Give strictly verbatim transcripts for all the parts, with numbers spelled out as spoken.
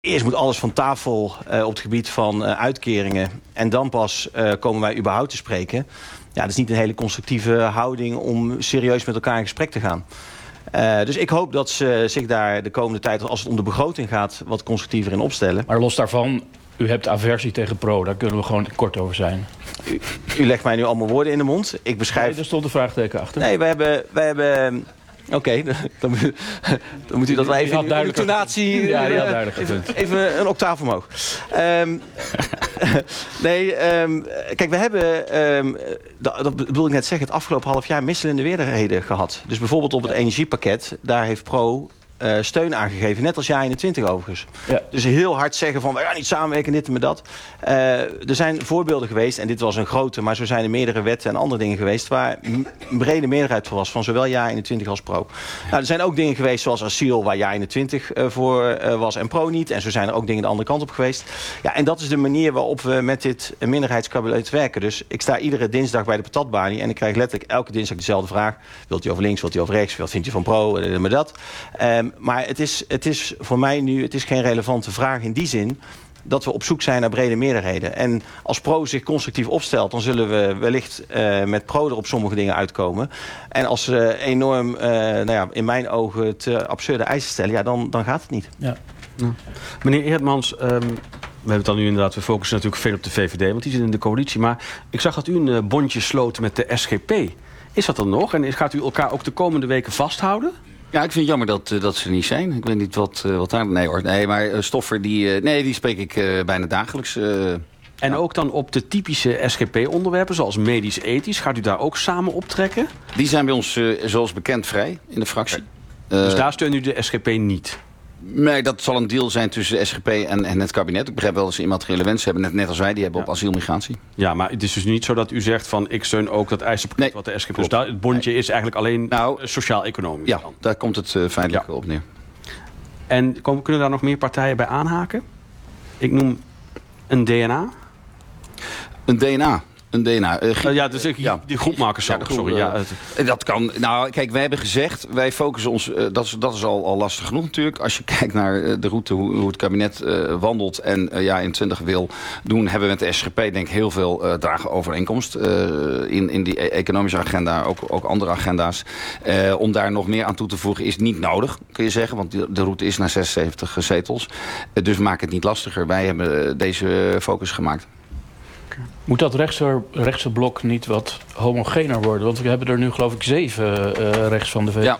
Eerst moet alles van tafel uh, op het gebied van uh, uitkeringen. En dan pas uh, komen wij überhaupt te spreken. Ja, dat is niet een hele constructieve houding om serieus met elkaar in gesprek te gaan. Uh, dus ik hoop dat ze zich daar de komende tijd, als het om de begroting gaat, wat constructiever in opstellen. Maar los daarvan, u hebt aversie tegen Pro. Daar kunnen we gewoon kort over zijn. U, u legt mij nu allemaal woorden in de mond. Ik beschrijf... Nee, er stond een vraagteken achter. Nee, wij hebben... Wij hebben Oké, okay, dan, dan moet u dat wel even in uw intonatie... Ja, die had duidelijk even, even een octaaf omhoog. Um, nee, um, kijk, we hebben, um, dat, dat bedoel ik net zeggen, het afgelopen half jaar wisselende weerheden gehad. Dus bijvoorbeeld op het energiepakket, daar heeft Pro uh, steun aangegeven. Net als jaar eenentwintig overigens. Ja. Dus heel hard zeggen van, we gaan niet samenwerken, dit en met dat. Uh, er zijn voorbeelden geweest, en dit was een grote, maar zo zijn er meerdere wetten en andere dingen geweest, waar een brede meerderheid voor was, van zowel jaar eenentwintig als Pro. Nou, er zijn ook dingen geweest zoals asiel, waar jaar eenentwintig uh, voor uh, was en Pro niet. En zo zijn er ook dingen de andere kant op geweest. Ja, en dat is de manier waarop we met dit minderheidskabinet werken. Dus ik sta iedere dinsdag bij de patatbalie en ik krijg letterlijk elke dinsdag dezelfde vraag. Wilt u over links, wilt u over rechts, wat vindt u van Pro, uh, maar dat. Um, maar het is, het is voor mij nu, het is geen relevante vraag in die zin dat we op zoek zijn naar brede meerderheden. En als Pro zich constructief opstelt, dan zullen we wellicht uh, met Pro er op sommige dingen uitkomen. En als ze uh, enorm, uh, nou ja, in mijn ogen, te absurde eisen stellen, ja, dan, dan gaat het niet. Ja. Ja. Meneer Eertmans, um, we hebben het dan nu inderdaad, we focussen natuurlijk veel op de V V D, want die zit in de coalitie. Maar ik zag dat u een uh, bondje sloot met de S G P. Is dat dan nog? En gaat u elkaar ook de komende weken vasthouden? Ja, ik vind het jammer dat, uh, dat ze er niet zijn. Ik weet niet wat, uh, wat daar... Nee hoor, nee, maar uh, Stoffer, die, uh, nee, die spreek ik uh, bijna dagelijks. Uh, en ja. ook dan op de typische S G P-onderwerpen, zoals medisch-ethisch. Gaat u daar ook samen optrekken? Die zijn bij ons, uh, zoals bekend, vrij in de fractie. Uh, dus daar steunt u de S G P niet? Nee, dat zal een deal zijn tussen de S G P en, en het kabinet. Ik begrijp wel dat ze immateriële wensen hebben, net, net als wij. Die hebben ja. op asielmigratie. Ja, maar het is dus niet zo dat u zegt van ik steun ook dat eisenpakket nee, wat de S G P... Dus daar, het bondje nee. is eigenlijk alleen nou, sociaal-economisch. Ja, dan. Daar komt het uh, feitelijk ja. op neer. En komen, kunnen daar nog meer partijen bij aanhaken? Ik noem een D N A. Een D N A? Een D N A. Uh, uh, ja, dus ik, ja, die groepmakers zo. Ja, groep, sorry. Ja, uh, dat kan. Nou, kijk, wij hebben gezegd, wij focussen ons. Uh, dat is, dat is al, al lastig genoeg natuurlijk. Als je kijkt naar uh, de route, hoe, hoe het kabinet uh, wandelt en uh, ja, in twintig wil doen, hebben we met de S G P denk ik heel veel uh, dragen overeenkomst uh, in, in die economische agenda, ook, ook andere agenda's. Uh, om daar nog meer aan toe te voegen is niet nodig, kun je zeggen, want de, de route is naar zesenzeventig zetels. Uh, dus maak het niet lastiger. Wij hebben uh, deze focus gemaakt. Moet dat rechtse, rechtse blok niet wat homogener worden? Want we hebben er nu geloof ik zeven uh, rechts van de V V D. Ja.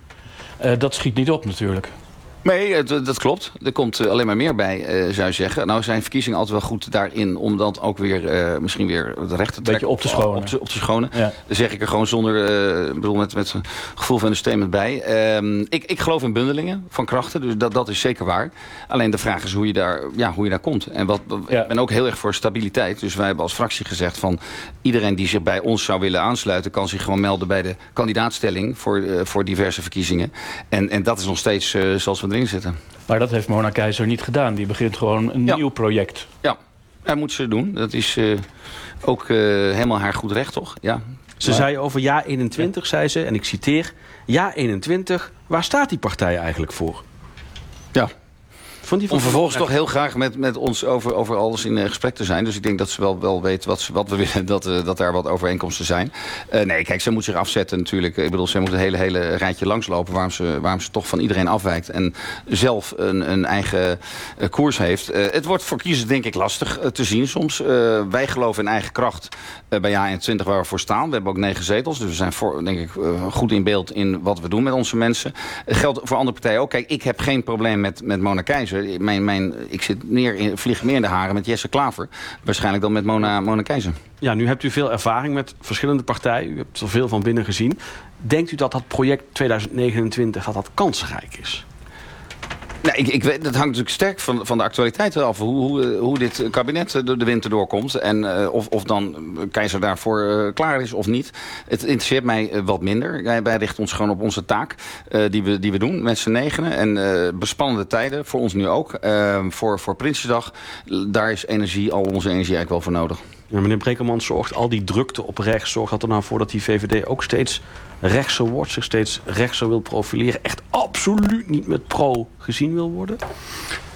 Uh, dat schiet niet op natuurlijk. Nee, dat, dat klopt. Er komt alleen maar meer bij, uh, zou je zeggen. Nou zijn verkiezingen altijd wel goed daarin om dat ook weer uh, misschien weer de recht te trekken. Beetje op te schonen. Op te, op te schonen. Ja. Dan zeg ik er gewoon zonder, uh, bedoel met, met een gevoel van understatement bij. Um, ik, ik geloof in bundelingen van krachten, dus dat, dat is zeker waar. Alleen de vraag is hoe je daar, ja, hoe je daar komt. En wat, ja. Ik ben ook heel erg voor stabiliteit. Dus wij hebben als fractie gezegd van iedereen die zich bij ons zou willen aansluiten, kan zich gewoon melden bij de kandidaatstelling voor, uh, voor diverse verkiezingen. En, en dat is nog steeds uh, zoals we zitten. Maar dat heeft Mona Keizer niet gedaan. Die begint gewoon een ja. nieuw project. Ja, dat moet ze doen. Dat is uh, ook uh, helemaal haar goed recht, toch? Ja. Ze maar... zei over jaar eenentwintig, ja. zei ze, en ik citeer, jaar eenentwintig, waar staat die partij eigenlijk voor? Ja. Vond die Om vervolgens toch heel graag met, met ons over, over alles in uh, gesprek te zijn. Dus ik denk dat ze wel, wel weet wat, ze, wat we willen, dat, uh, dat daar wat overeenkomsten zijn. Uh, nee, kijk, ze moet zich afzetten natuurlijk. Ik bedoel, ze moet een hele, hele rijtje langslopen waarom ze, waarom ze toch van iedereen afwijkt. En zelf een, een eigen uh, koers heeft. Uh, het wordt voor kiezers denk ik lastig uh, te zien soms. Uh, wij geloven in eigen kracht uh, bij jaar eenentwintig waar we voor staan. We hebben ook negen zetels. Dus we zijn voor, denk ik uh, goed in beeld in wat we doen met onze mensen. Uh, geldt voor andere partijen ook. Kijk, ik heb geen probleem met, met Mona Keizer. Mijn, mijn, ik zit neer in, vlieg meer in de haren met Jesse Klaver. Waarschijnlijk dan met Mona, Mona Keizer. Ja, nu hebt u veel ervaring met verschillende partijen. U hebt er veel van binnen gezien. Denkt u dat dat project tweeduizend negenentwintig dat dat kansrijk is? Nee, ik, ik weet, dat hangt natuurlijk sterk van, van de actualiteit af. Hoe, hoe, hoe dit kabinet de, de winter doorkomt. En uh, of, of dan Keizer daarvoor uh, klaar is of niet. Het interesseert mij uh, wat minder. Wij, wij richten ons gewoon op onze taak uh, die, we, die we doen met z'n negenen. En uh, bespannende tijden, voor ons nu ook. Uh, voor, voor Prinsjesdag, daar is energie, al onze energie eigenlijk wel voor nodig. Ja, meneer Brekelmans, zorgt al die drukte op rechts, zorgt dat er nou voor dat die V V D ook steeds rechtser wordt, zich steeds rechtser wil profileren, echt absoluut niet met pro gezien wil worden?